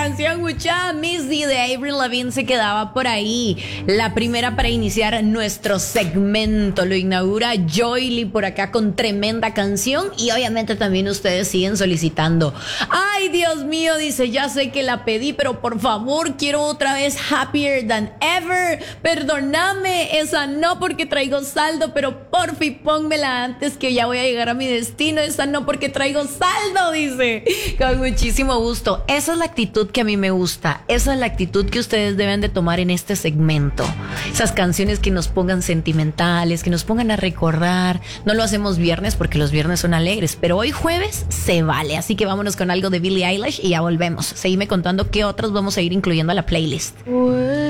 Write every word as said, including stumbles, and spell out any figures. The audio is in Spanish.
canción, mucha Missy de Avril Lavigne se quedaba por ahí. La primera para iniciar nuestro segmento. Lo inaugura Joyly por acá con tremenda canción. Y obviamente también ustedes siguen solicitando. Ay, Dios mío, dice, ya sé que la pedí, pero por favor, quiero otra vez Happier Than Ever. Perdóname, esa no porque traigo saldo, pero porfi pónmela antes que ya voy a llegar a mi destino. Esa no porque traigo saldo, dice. Con muchísimo gusto. Esa es la actitud que a mí me gusta. Esa es la actitud que ustedes deben de tomar en este segmento. Esas canciones que nos pongan sentimentales, que nos pongan a recordar. No lo hacemos viernes porque los viernes son alegres, pero hoy jueves se vale. Así que vámonos con algo de Billie Eilish y ya volvemos. Seguime contando qué otras vamos a ir incluyendo a la playlist.